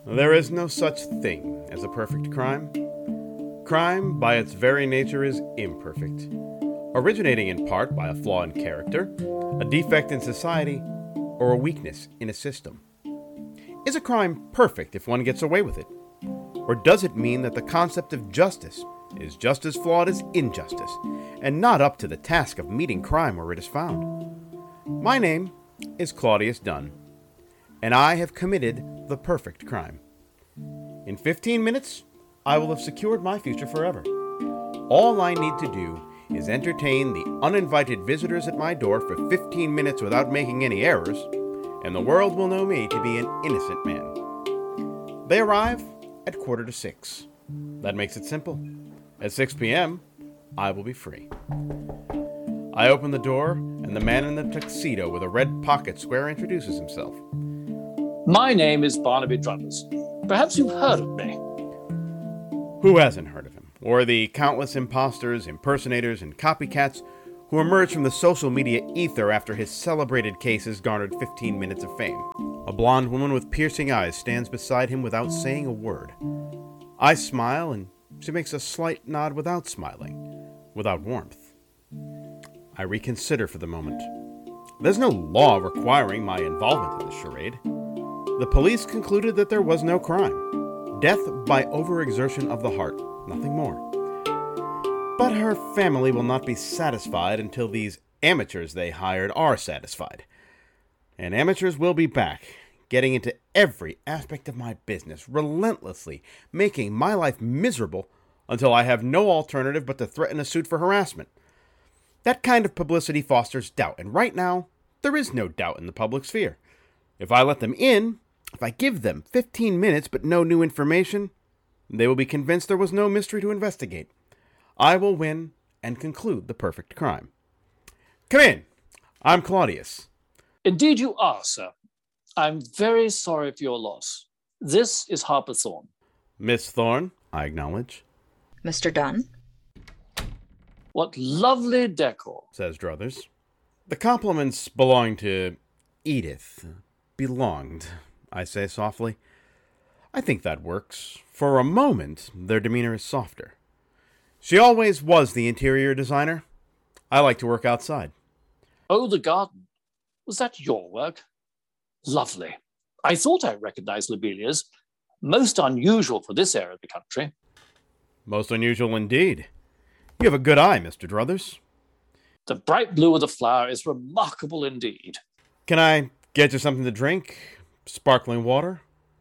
There is no such thing as a perfect crime. Crime, by its very nature, is imperfect, originating in part by a flaw in character, a defect in society, or a weakness in a system. Is a crime perfect if one gets away with it? Or does it mean that the concept of justice is just as flawed as injustice, and not up to the task of meeting crime where it is found? My name is Claudius Dunn, and I have committed the perfect crime. In 15 minutes, I will have secured my future forever. All I need to do is entertain the uninvited visitors at my door for 15 minutes without making any errors, and the world will know me to be an innocent man. They arrive at 5:45. That makes it simple. At 6 p.m., I will be free. I open the door, and the man in the tuxedo with a red pocket square introduces himself. My name is Barnaby Drummers. Perhaps you've heard of me. Who hasn't heard of him? Or the countless imposters, impersonators, and copycats who emerged from the social media ether after his celebrated cases garnered 15 minutes of fame. A blonde woman with piercing eyes stands beside him without saying a word. I smile, and she makes a slight nod without smiling, without warmth. I reconsider for the moment. There's no law requiring my involvement in the charade. The police concluded that there was no crime. Death by overexertion of the heart, nothing more. But her family will not be satisfied until these amateurs they hired are satisfied. And amateurs will be back, getting into every aspect of my business, relentlessly making my life miserable until I have no alternative but to threaten a suit for harassment. That kind of publicity fosters doubt, and right now, there is no doubt in the public sphere. If I let them in, if I give them 15 minutes but no new information, they will be convinced there was no mystery to investigate. I will win and conclude the perfect crime. Come in. I'm Claudius. Indeed you are, sir. I'm very sorry for your loss. This is Harper Thorne. Miss Thorne, I acknowledge. Mr. Dunn? What lovely decor, says Druthers. The compliments belong to Edith. Belonged, I say softly. I think that works. For a moment, their demeanor is softer. She always was the interior designer. I like to work outside. Oh, the garden. Was that your work? Lovely. I thought I recognized lobelias. Most unusual for this area of the country. Most unusual indeed. You have a good eye, Mr. Druthers. The bright blue of the flower is remarkable indeed. Can I get you something to drink? Sparkling water?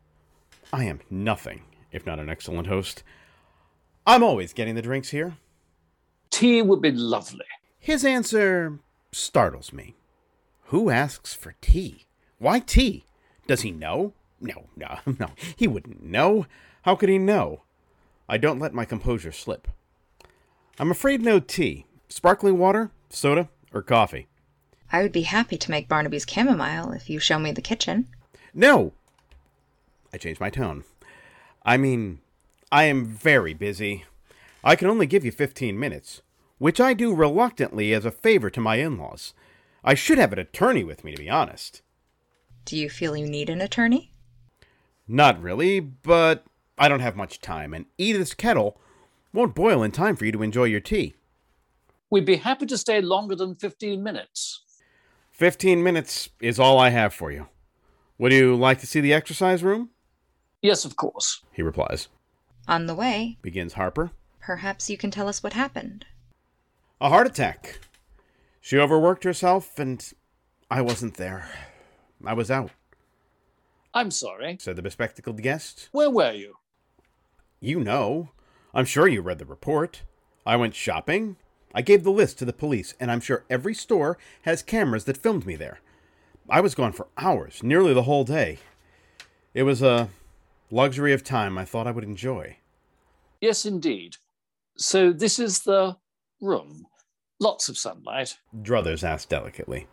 I am nothing if not an excellent host. I'm always getting the drinks here. Tea would be lovely. His answer startles me. Who asks for tea? Why tea? Does he know? No. He wouldn't know. How could he know? I don't let my composure slip. I'm afraid no tea. Sparkling water, soda, or coffee? I would be happy to make Barnaby's chamomile if you show me the kitchen. No! I change my tone. I mean, I am very busy. I can only give you 15 minutes, which I do reluctantly as a favor to my in-laws. I should have an attorney with me, to be honest. Do you feel you need an attorney? Not really, but I don't have much time, and Edith's kettle won't boil in time for you to enjoy your tea. We'd be happy to stay longer than 15 minutes. 15 minutes is all I have for you. Would you like to see the exercise room? Yes, of course, he replies. On the way, begins Harper. Perhaps you can tell us what happened. A heart attack. She overworked herself, and I wasn't there. I was out. I'm sorry, said the bespectacled guest. Where were you? You know. I'm sure you read the report. I went shopping. I gave the list to the police, and I'm sure every store has cameras that filmed me there. I was gone for hours, nearly the whole day. It was a luxury of time I thought I would enjoy. Yes, indeed. So this is the room. Lots of sunlight. Druthers asked delicately.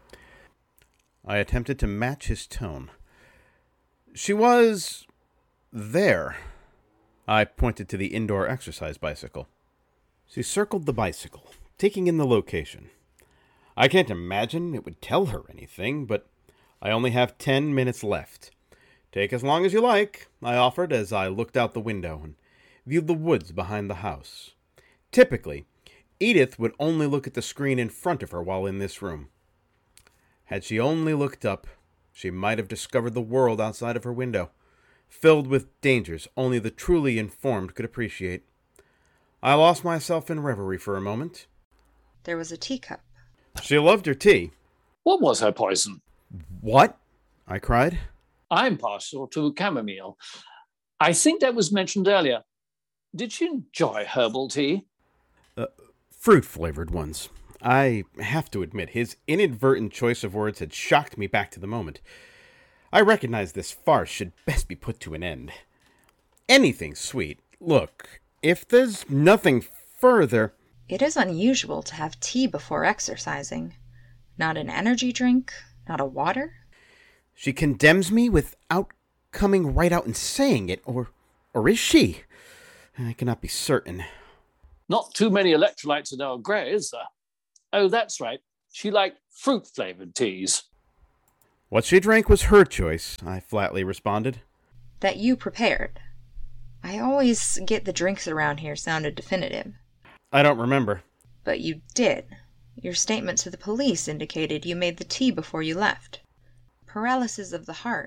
I attempted to match his tone. She was there. I pointed to the indoor exercise bicycle. She circled the bicycle, taking in the location. I can't imagine it would tell her anything, but I only have 10 minutes left. Take as long as you like, I offered as I looked out the window and viewed the woods behind the house. Typically, Edith would only look at the screen in front of her while in this room. Had she only looked up, she might have discovered the world outside of her window, filled with dangers only the truly informed could appreciate. I lost myself in reverie for a moment. There was a teacup. She loved her tea. What was her poison? What? I cried. I'm partial to chamomile. I think that was mentioned earlier. Did she enjoy herbal tea? Fruit-flavored ones. I have to admit, his inadvertent choice of words had shocked me back to the moment. I recognize this farce should best be put to an end. Anything sweet. Look, if there's nothing further... It is unusual to have tea before exercising. Not an energy drink, not a water. She condemns me without coming right out and saying it, or is she? I cannot be certain. Not too many electrolytes in Earl Grey, is there? Oh, that's right. She liked fruit-flavored teas. What she drank was her choice, I flatly responded. That you prepared. I always get the drinks around here sounded definitive. I don't remember. But you did. Your statement to the police indicated you made the tea before you left. Paralysis of the heart.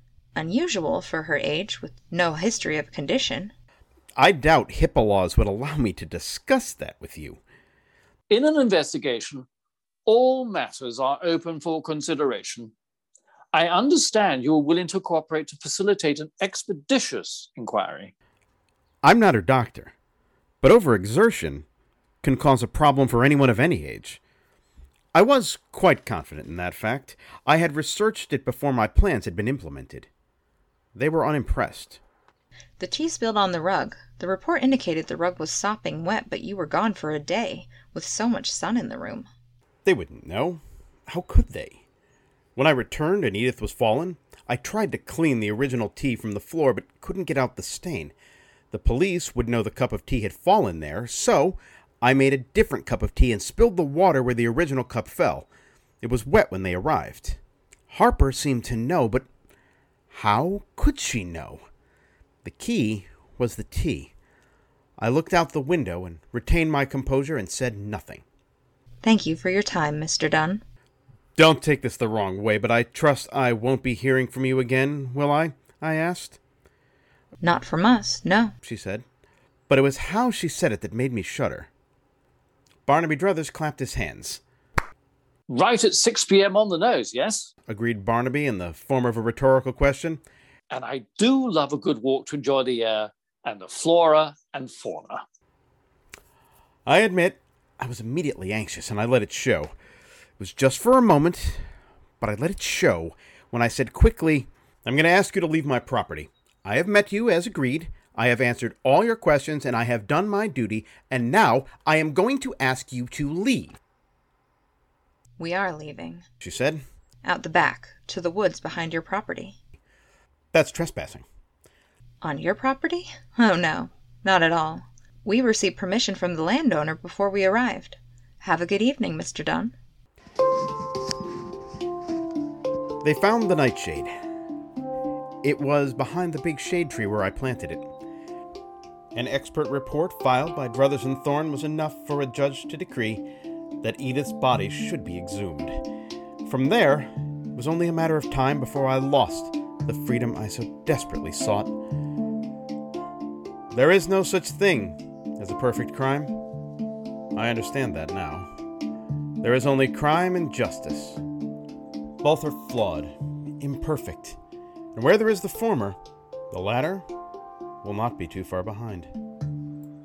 Unusual for her age, with no history of condition. I doubt HIPAA laws would allow me to discuss that with you. In an investigation, all matters are open for consideration. I understand you are willing to cooperate to facilitate an expeditious inquiry. I'm not her doctor, but overexertion can cause a problem for anyone of any age. I was quite confident in that fact. I had researched it before my plans had been implemented. They were unimpressed. The tea spilled on the rug. The report indicated the rug was sopping wet, but you were gone for a day, with so much sun in the room. They wouldn't know. How could they? When I returned and Edith was fallen, I tried to clean the original tea from the floor, but couldn't get out the stain. The police would know the cup of tea had fallen there, so I made a different cup of tea and spilled the water where the original cup fell. It was wet when they arrived. Harper seemed to know, but how could she know? The key was the tea. I looked out the window and retained my composure and said nothing. Thank you for your time, Mr. Dunn. Don't take this the wrong way, but I trust I won't be hearing from you again, will I? I asked. Not from us, no, she said. But it was how she said it that made me shudder. Barnaby Druthers clapped his hands. Right at 6 p.m. on the nose, yes? Agreed Barnaby in the form of a rhetorical question. And I do love a good walk to enjoy the air and the flora and fauna. I admit, I was immediately anxious, and I let it show. It was just for a moment, but I let it show when I said quickly, I'm going to ask you to leave my property. I have met you as agreed. I have answered all your questions, and I have done my duty, and now I am going to ask you to leave. We are leaving, she said. Out the back, to the woods behind your property. That's trespassing. On your property? Oh, no, not at all. We received permission from the landowner before we arrived. Have a good evening, Mr. Dunn. They found the nightshade. It was behind the big shade tree where I planted it. An expert report filed by Druthers and Thorne was enough for a judge to decree that Edith's body should be exhumed. From there, it was only a matter of time before I lost the freedom I so desperately sought. There is no such thing as a perfect crime. I understand that now. There is only crime and justice. Both are flawed, imperfect, and where there is the former, the latter will not be too far behind.